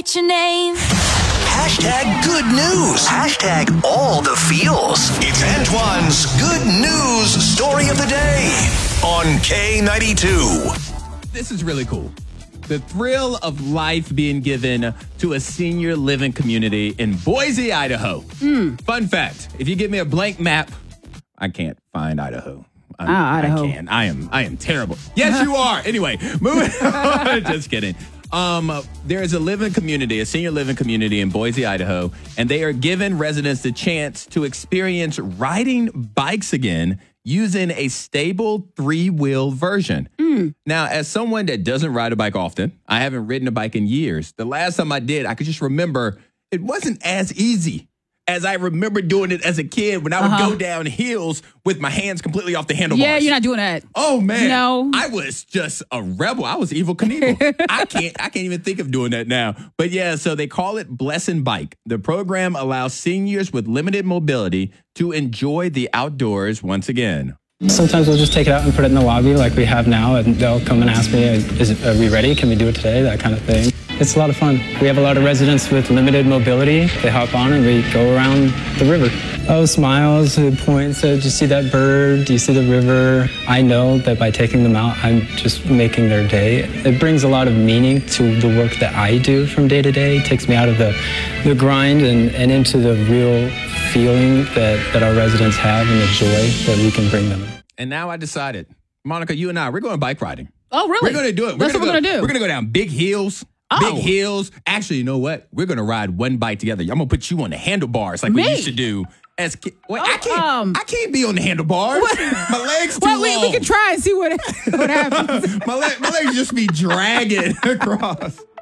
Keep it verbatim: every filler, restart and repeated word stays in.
write your name. Hashtag good news. Hashtag all the feels. It's Antoine's good news story of the day on K ninety-two. This is really cool. The thrill of life being given to a senior living community in Boise, Idaho. Mm. Fun fact, if you give me a blank map, I can't find Idaho. I'm, Ah, Idaho. I can't. I am I am terrible. Yes, you are. Anyway, moving on. Just kidding. Um, there is a living community, a senior living community in Boise, Idaho, and they are giving residents the chance to experience riding bikes again using a stable three-wheel version. Mm. Now, as someone that doesn't ride a bike often, I haven't ridden a bike in years. The last time I did, I could just remember it wasn't as easy as I remember doing it as a kid when I would Uh-huh. go down hills with my hands completely off the handlebars. Yeah, you're not doing that. Oh man, No. I was just a rebel. I was Evil Knievel. I can't, I can't even think of doing that now. But yeah, so they call it Blessing Bike. The program allows seniors with limited mobility to enjoy the outdoors once again. Sometimes we'll just take it out and put it in the lobby like we have now, and they'll come and ask me, "Is it, are we ready? Can we do it today?" That kind of thing. It's a lot of fun. We have a lot of residents with limited mobility. They hop on and we go around the river. Oh, smiles, it points, uh, do you see that bird? Do you see the river? I know that by taking them out, I'm just making their day. It brings a lot of meaning to the work that I do from day to day. It takes me out of the, the grind and, and into the real feeling that, that our residents have and the joy that we can bring them. And now I decided, Monica, you and I, we're going bike riding. Oh, really? We're going to do it. We're That's gonna what we're go, going to do. We're going to go down big hills. Oh. Big hills. Actually, you know what? We're going to ride one bike together. I'm going to put you on the handlebars like we Me? used to do as kids. Wait, I Oh, can't. um, I can't be on the handlebars. My legs too Well, we, long. we can try and see what, what happens. my, leg, my legs just be dragging across.